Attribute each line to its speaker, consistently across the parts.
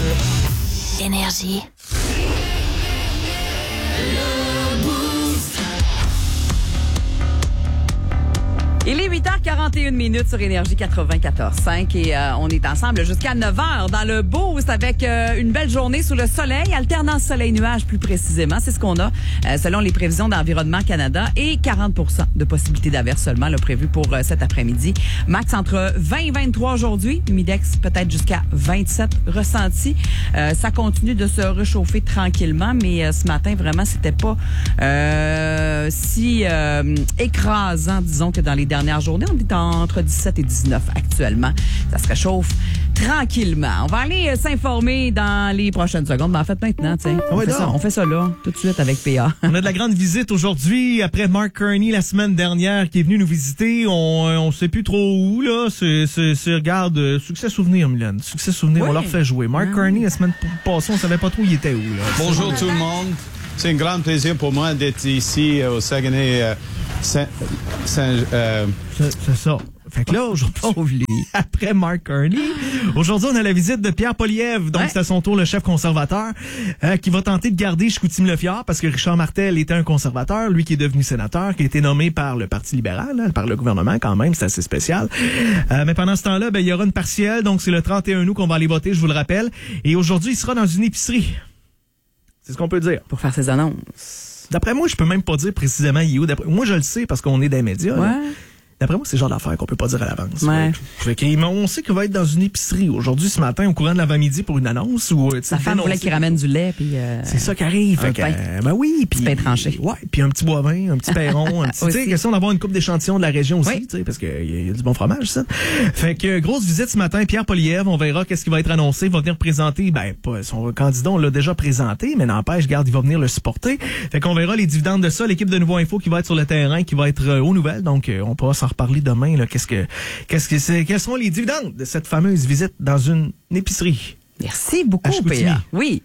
Speaker 1: Énergie.
Speaker 2: Il est 8h41 sur Énergie 94.5 et on est ensemble jusqu'à 9h dans le Boost avec une belle journée sous le soleil, alternance soleil-nuage plus précisément. C'est ce qu'on a selon les prévisions d'Environnement Canada et 40% de possibilité d'averse seulement là, prévu pour cet après-midi. Max entre 20 et 23 aujourd'hui, Humidex peut-être jusqu'à 27 ressentis. Ça continue de se réchauffer tranquillement, mais ce matin, vraiment, c'était pas si écrasant, disons, que dans les dernières journées. On est entre 17 et 19 actuellement. Ça se réchauffe tranquillement. On va aller s'informer dans les prochaines secondes. Ben, en fait, maintenant, tiens, on fait ça là, tout de suite avec PA.
Speaker 3: On a de la grande visite aujourd'hui après Mark Kearney la semaine dernière qui est venu nous visiter. On sait plus trop où, là. Regarde, Succès Souvenir, Mylène. Succès Souvenir, oui. On leur fait jouer. Mark Kearney, la semaine passée, on savait pas trop où il était où, là.
Speaker 4: Bonjour tout le monde. C'est un grand plaisir pour moi d'être ici au Saguenay. C'est
Speaker 3: ça. Fait que là, aujourd'hui, après Mark Kearney, aujourd'hui, on a la visite de Pierre Poilievre. Donc, c'est à son tour le chef conservateur qui va tenter de garder Chicoutimi-Le-Fjord parce que Richard Martel était un conservateur, lui qui est devenu sénateur, qui a été nommé par le Parti libéral, là, par le gouvernement quand même, c'est assez spécial. Mais pendant ce temps-là, il y aura une partielle, donc c'est le 31 août qu'on va aller voter, je vous le rappelle. Et aujourd'hui, il sera dans une épicerie. C'est ce qu'on peut dire.
Speaker 2: Pour faire ses annonces.
Speaker 3: D'après moi, je peux même pas dire précisément il est où. Moi, je le sais parce qu'on est des médias.
Speaker 2: Ouais.
Speaker 3: Là. D'après moi, c'est le genre d'affaire qu'on peut pas dire à l'avance.
Speaker 2: Ouais.
Speaker 3: On sait qu'il va être dans une épicerie aujourd'hui, ce matin, au courant de l'avant-midi pour une annonce.
Speaker 2: Sa femme voulait qu'il ramène du lait. Puis
Speaker 3: c'est ça qui arrive. Fait que, ben oui. Puis
Speaker 2: pain tranché.
Speaker 3: Ouais. Puis un petit boivin, un petit perron, un petit. Tu sais, question d'avoir une coupe d'échantillons de la région aussi, tu sais, parce qu'il y a du bon fromage, ça. Fait que grosse visite ce matin, Pierre Poilievre. On verra qu'est-ce qui va être annoncé. Il va venir présenter, son candidat, on l'a déjà présenté, mais n'empêche, garde, il va venir le supporter. Fait qu'on verra les dividendes de ça. L'équipe de Nouveau Info qui va être sur le terrain, qui va être aux nouvelles. Donc, on pourra s'en reparler demain. Là. Quels sont les dividendes de cette fameuse visite dans une épicerie?
Speaker 2: Merci beaucoup, PA. Oui.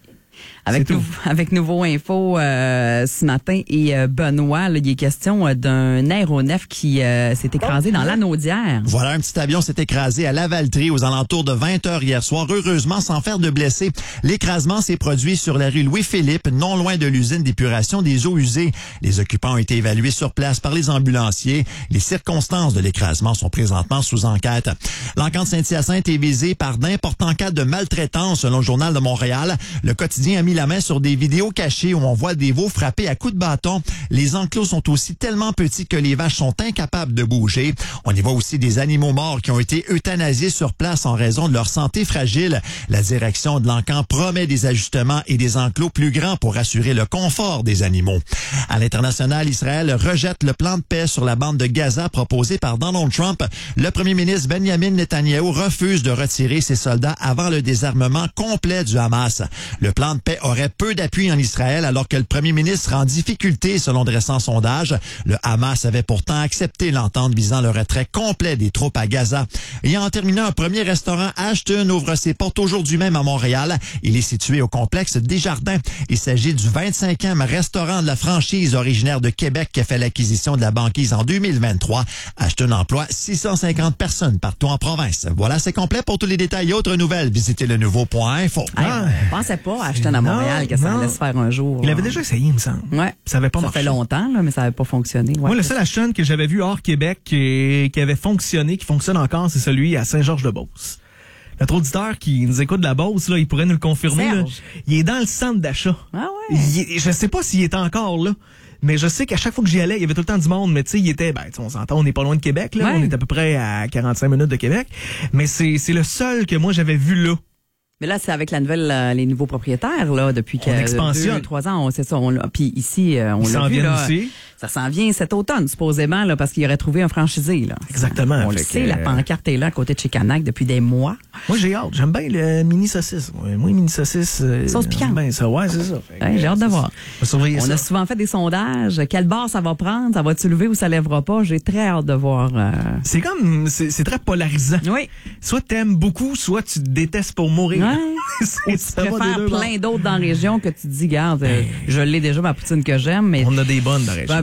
Speaker 2: Avec Nouveau Info ce matin et Benoît, là, il est question d'un aéronef qui s'est écrasé dans l'Anaudière.
Speaker 5: Voilà, un petit avion s'est écrasé à Lavaltrie aux alentours de 20h hier soir, heureusement sans faire de blessés. L'écrasement s'est produit sur la rue Louis-Philippe, non loin de l'usine d'épuration des eaux usées. Les occupants ont été évalués sur place par les ambulanciers. Les circonstances de l'écrasement sont présentement sous enquête. L'encan Saint-Hyacinthe est visé par d'importants cas de maltraitance, selon le Journal de Montréal. Le quotidien a mis la main sur des vidéos cachées où on voit des veaux frappés à coups de bâton. Les enclos sont aussi tellement petits que les vaches sont incapables de bouger. On y voit aussi des animaux morts qui ont été euthanasiés sur place en raison de leur santé fragile. La direction de l'encan promet des ajustements et des enclos plus grands pour assurer le confort des animaux. À l'international, Israël rejette le plan de paix sur la bande de Gaza proposé par Donald Trump. Le premier ministre Benjamin Netanyahu refuse de retirer ses soldats avant le désarmement complet du Hamas. Le plan de paix aurait peu d'appui en Israël alors que le premier ministre est en difficulté selon de récents sondages. Le Hamas avait pourtant accepté l'entente visant le retrait complet des troupes à Gaza. Et en terminant, un premier restaurant Ashton ouvre ses portes aujourd'hui même à Montréal. Il est situé au complexe Desjardins. Il s'agit du 25e restaurant de la franchise originaire de Québec qui a fait l'acquisition de la banquise en 2023. Ashton emploie 650 personnes partout en province. Voilà, c'est complet. Pour tous les détails et autres nouvelles, visitez le nouveau.info.
Speaker 2: Je pensais pas à Ashton à Montréal que ça allait se faire un jour.
Speaker 3: Il avait déjà essayé, il me semble.
Speaker 2: Ouais.
Speaker 3: Ça avait pas marché.
Speaker 2: Ça fait longtemps, là, mais ça avait pas fonctionné. Ouais,
Speaker 3: moi, le seul Ashton que j'avais vu hors Québec qui avait fonctionné, qui fonctionne encore, c'est celui à Saint-Georges-de-Beauce. Notre auditeur qui nous écoute de la Beauce, là, il pourrait nous le confirmer. Là. Il est dans le centre d'achat.
Speaker 2: Ah ouais?
Speaker 3: Je sais pas s'il est encore là. Mais je sais qu'à chaque fois que j'y allais, il y avait tout le temps du monde. Mais tu sais, il était, on s'entend, on n'est pas loin de Québec, là. Ouais. On est à peu près à 45 minutes de Québec. Mais c'est le seul que moi j'avais vu là.
Speaker 2: Mais là, c'est avec la nouvelle, les nouveaux propriétaires, là, depuis que 2-3 ans, c'est ça. Puis ici, on l'a vu, là. Aussi. Ça s'en vient cet automne, supposément, là, parce qu'il aurait trouvé un franchisé, là.
Speaker 3: Exactement.
Speaker 2: On le sait, la pancarte est là, à côté de chez Canac, depuis des mois.
Speaker 3: Moi, j'ai hâte. J'aime bien le mini-saucisse. Moi, mini-saucisse.
Speaker 2: Sauce piquante.
Speaker 3: Ben, ça, ouais, c'est ça.
Speaker 2: J'ai hâte de voir.
Speaker 3: On
Speaker 2: a souvent fait des sondages. Quelle barre ça va prendre? Ça va-tu lever ou ça lèvera pas? J'ai très hâte de voir.
Speaker 3: C'est comme, c'est très polarisant.
Speaker 2: Oui.
Speaker 3: Soit t'aimes beaucoup, soit tu détestes pour mourir.
Speaker 2: Ouais. Tu préfères plein d'autres dans la région que tu te dis, garde, je l'ai déjà, ma poutine que j'aime, mais.
Speaker 3: On a des bonnes dans la région.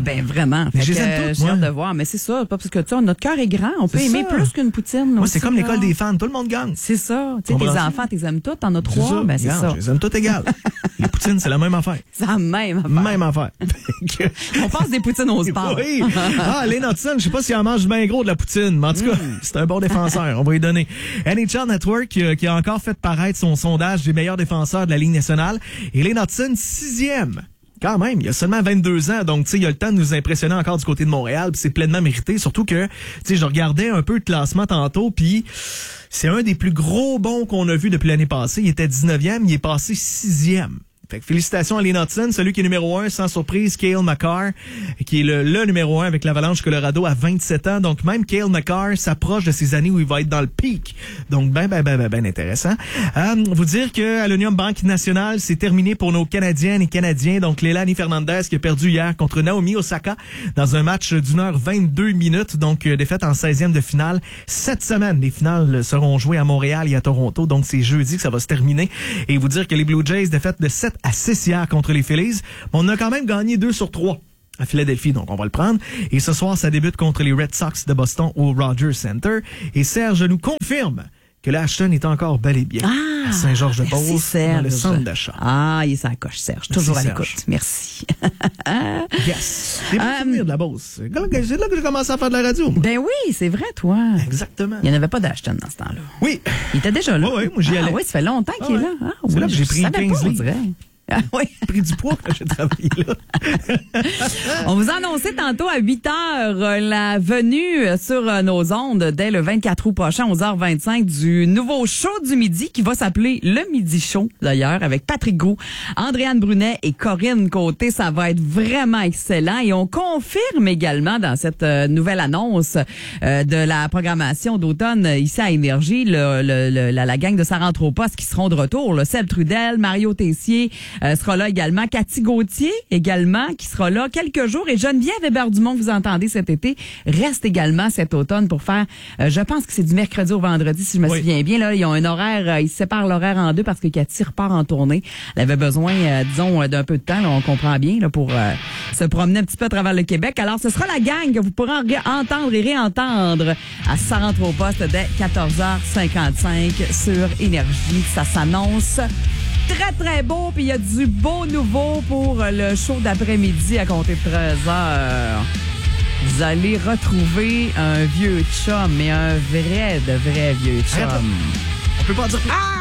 Speaker 2: Ben vraiment.
Speaker 3: Mais je les aime toutes,
Speaker 2: j'ai hâte
Speaker 3: moi.
Speaker 2: de voir. Mais c'est ça, pas parce que tu sais, notre cœur est grand. On peut
Speaker 3: C'est
Speaker 2: aimer
Speaker 3: ça.
Speaker 2: plus qu'une poutine.
Speaker 3: Moi,
Speaker 2: aussi,
Speaker 3: c'est comme l'école
Speaker 2: là.
Speaker 3: des fans. Tout le monde gagne.
Speaker 2: C'est ça. Tu sais, tes
Speaker 3: Comprends-tu?
Speaker 2: enfants, tu les aimes tous. T'en as 3. Ben c'est
Speaker 3: Regarde,
Speaker 2: ça.
Speaker 3: Je les aime toutes égales. Les poutines, c'est la même affaire.
Speaker 2: C'est la même affaire.
Speaker 3: Même affaire. Fait que-
Speaker 2: On passe des poutines au sport.
Speaker 3: Oui. Ah, Lane Hudson, je sais pas s'il en mange bien gros de la poutine, mais en tout cas, c'est un bon défenseur. On va lui donner. NHL Network qui a encore fait paraître son sondage des meilleurs défenseurs de la Ligue nationale. Et Lane Hudson, 6e. Quand même, il a seulement 22 ans, donc tu sais, il a le temps de nous impressionner encore du côté de Montréal, puis c'est pleinement mérité, surtout que, tu sais, je regardais un peu le classement tantôt, puis c'est un des plus gros bons qu'on a vu depuis l'année passée. Il était 19e, il est passé 6e. Fait que félicitations à Lane Hudson, celui qui est numéro 1, sans surprise, Cale Makar, qui est le numéro 1 avec l'Avalanche Colorado à 27 ans. Donc, même Cale Makar s'approche de ces années où il va être dans le pic. Donc, ben intéressant. Vous dire que à l'Union Banque Nationale, c'est terminé pour nos Canadiennes et Canadiens. Donc, Leilani Fernandez qui a perdu hier contre Naomi Osaka dans un match d'1h22. Donc, défaite en 16e de finale. Cette semaine, les finales seront jouées à Montréal et à Toronto. Donc, c'est jeudi que ça va se terminer. Et vous dire que les Blue Jays, défaite de 7 à 6 hier contre les Phillies. Mais on a quand même gagné 2 sur 3 à Philadelphie, donc on va le prendre. Et ce soir, ça débute contre les Red Sox de Boston au Rogers Center. Et Serge nous confirme que l'Ashton est encore bel et bien à Saint-Georges-de-Beauce, dans le centre d'achat.
Speaker 2: Ah, il est sur la coche, Serge. Toujours
Speaker 3: Merci,
Speaker 2: à l'écoute.
Speaker 3: Serge.
Speaker 2: Merci.
Speaker 3: Yes! Des bons souvenirs de la Beauce. C'est là que j'ai commencé à faire de la radio.
Speaker 2: Ben oui, c'est vrai, toi.
Speaker 3: Exactement.
Speaker 2: Il n'y en avait pas d'Ashton dans ce temps-là.
Speaker 3: Oui.
Speaker 2: Il était déjà là.
Speaker 3: Oui, moi j'y allais.
Speaker 2: Ah oui, ça fait longtemps qu'il est là. Ah,
Speaker 3: C'est
Speaker 2: oui,
Speaker 3: là que j'ai
Speaker 2: je
Speaker 3: pris
Speaker 2: savais
Speaker 3: 15
Speaker 2: pas, on
Speaker 3: livres.
Speaker 2: dirait. Ah oui.
Speaker 3: J'ai pris du poids quand j'ai travaillé là.
Speaker 2: On vous a annoncé tantôt à 8 heures la venue sur nos ondes dès le 24 août prochain, 11h25, du nouveau show du midi qui va s'appeler Le Midi Show, d'ailleurs, avec Patrick Groux, Andréane Brunet et Corinne Côté. Ça va être vraiment excellent. Et on confirme également dans cette nouvelle annonce de la programmation d'automne ici à Énergie, la gang de Sarah Anthropos qui seront de retour. Là. Seb Trudel, Mario Tessier, sera là également. Cathy Gauthier également qui sera là quelques jours. Et Geneviève Hébert-Dumont, que vous entendez cet été, reste également cet automne pour faire, je pense que c'est du mercredi au vendredi, si je me souviens bien. Là, ils ont un horaire, ils séparent l'horaire en deux parce que Cathy repart en tournée. Elle avait besoin, disons, d'un peu de temps, là, on comprend bien, là, pour se promener un petit peu à travers le Québec. Alors, ce sera la gang que vous pourrez entendre et réentendre à Sarah Anthropos dès 14h55 sur Énergie. Ça s'annonce très, très beau. Puis il y a du beau nouveau pour le show d'après-midi à compter de 13h. Vous allez retrouver un vieux chum, mais un vrai vieux chum.
Speaker 3: On peut pas dire...